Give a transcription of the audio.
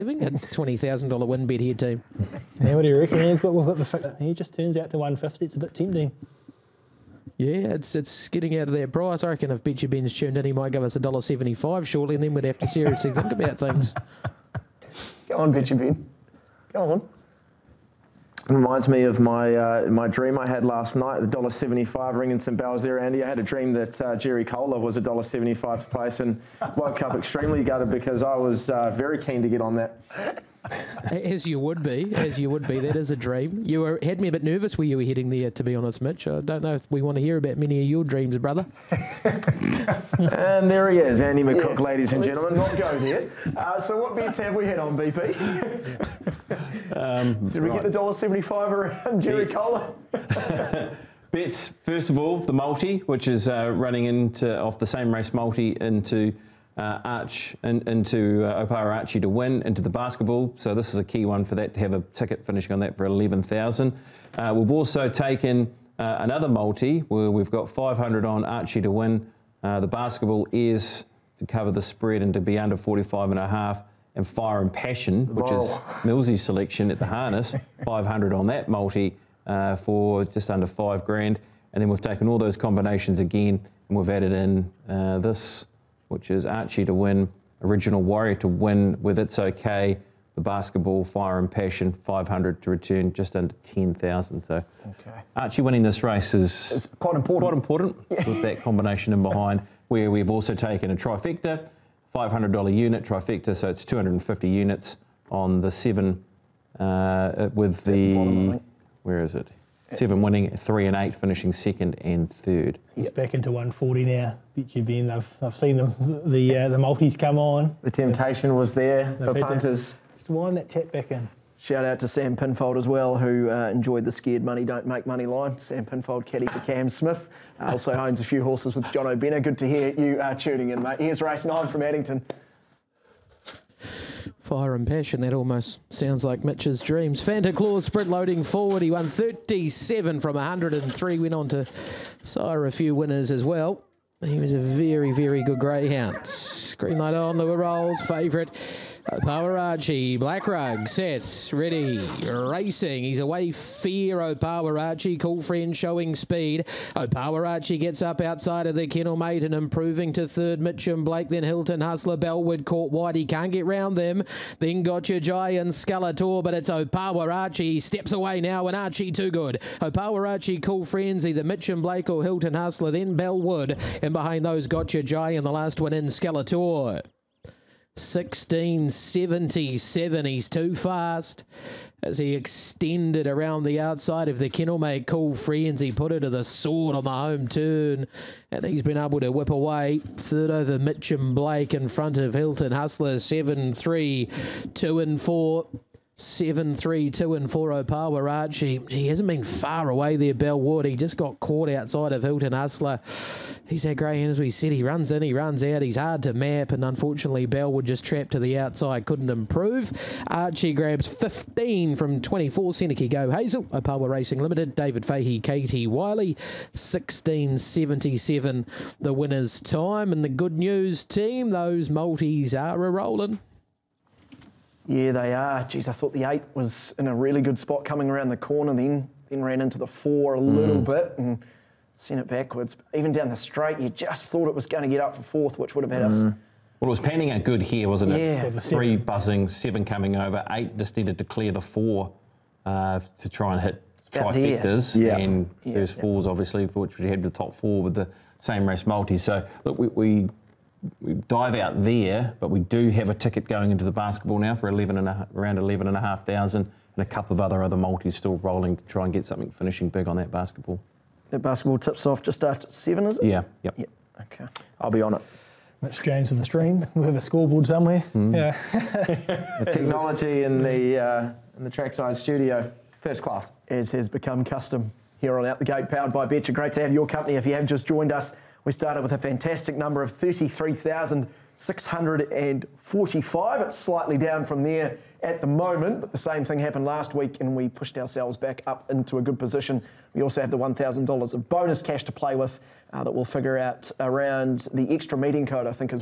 A $20,000 win bet here, team. Yeah, what do you reckon? Yeah, we've got the. He just turns out to 150. It's a bit tempting. Yeah, it's getting out of that price. I reckon if Beachy Ben's tuned in, he might give us $1.75 shortly, and then we'd have to seriously think about things. Go on, Beachy Ben. Go on. Reminds me of my dream I had last night, the $1.75 ringing some bells there, Andy. I had a dream that Jerry Kohler was $1.75 to place and woke up extremely gutted because I was very keen to get on that. As you would be. That is a dream. You had me a bit nervous where you were heading there, to be honest, Mitch. I don't know if we want to hear about many of your dreams, brother. And there he is, Andy McCook, ladies and gentlemen. Let's not go there. So what bets have we had on, BP? Did we get the $1.75 around Jerry Kohler? Bets, first of all, the multi, which is running into off the same race multi into into Opara Archie to win, into the basketball. So this is a key one for that, to have a ticket finishing on that for 11,000. We've also taken another multi where we've got 500 on Archie to win. The basketball is to cover the spread and to be under 45.5. And Fire and Passion, which is Millsy's selection at the harness, 500 on that multi for just under $5,000. And then we've taken all those combinations again and we've added in this, which is Archie to win, Original Warrior to win with It's Okay, the basketball, Fire and Passion, 500 to return just under 10,000. So Archie winning this race is quite important. Quite important with that combination in behind, where we've also taken a trifecta, $500 unit trifecta, so it's 250 units on the 7 with the, where is it? 7 winning, 3 and 8 finishing second and third. He's back into 140 now. Bet you Ben, I've seen the multis come on. The temptation was there for punters. Let's wind that tap back in. Shout out to Sam Pinfold as well, who enjoyed the scared money, don't make money line. Sam Pinfold, caddy for Cam Smith. Also owns a few horses with John O'Benner. Good to hear you tuning in, mate. Here's race 9 from Addington. Fire and Passion, that almost sounds like Mitch's dreams. Fanta Claus sprint loading forward. He won 37 from 103. Went on to sire a few winners as well. He was a very, very good greyhound. Green light on, the rolls. Favourite, Opara Archie. Black rug, set, ready, racing. He's away, Fear, Opara Archie. Cool Friend showing speed. Opara Archie gets up outside of the kennel mate and improving to third. Mitcham Blake, then Hilton Hustler. Bellwood caught wide. He can't get round them. Then Gotcha Jai and Scalator, but it's Opara Archie. Steps away now and Archie too good. Opara Archie, Cool Friends, either Mitcham Blake or Hilton Hustler, then Bellwood. And behind those, Gotcha Jai and the last one in Scalator. 1677, he's too fast as he extended around the outside of the kennel mate. Cool Friends, he put it to the sword on the home turn and he's been able to whip away. Third over Mitcham Blake in front of Hilton Hustler. 7-3, 2 and 4. 7-3, 2 and 4 Opara Archie. He hasn't been far away there, Bellwood. He just got caught outside of Hilton Hustler. He's that greyhound, as we said. He runs in, he runs out. He's hard to map, and unfortunately, Bellwood just trapped to the outside, couldn't improve. Archie grabs 15 from 24. Seneca Go Hazel, Opara Racing Limited, David Fahey, Katie Wiley. 1677, the winner's time. And the good news, team, those multis are a-rolling. Yeah, they are. Geez, I thought the 8 was in a really good spot coming around the corner, then ran into the 4 a little bit and sent it backwards. Even down the straight, you just thought it was going to get up for 4th, which would have had us. Well, it was panning out good here, wasn't it? Yeah. 3 buzzing, 7 coming over, 8 just needed to clear the 4 to try and hit trifectas. And there's 4s, obviously, for which we had the top 4 with the same race multi. So, look, we dive out there, but we do have a ticket going into the basketball now for around 11,500, and a couple of other multis still rolling to try and get something finishing big on that basketball. That basketball tips off just after 7, is it? Yeah. Yep. Okay. I'll be on it. Mitch James of the stream. We have a scoreboard somewhere. Yeah. The technology in the trackside studio, first class. As has become custom here on Out the Gate, powered by Betcha. Great to have your company. If you have just joined us, we started with a fantastic number of 33,645. It's slightly down from there at the moment, but the same thing happened last week and we pushed ourselves back up into a good position. We also have the $1,000 of bonus cash to play with that we'll figure out around the extra meeting code, I think, is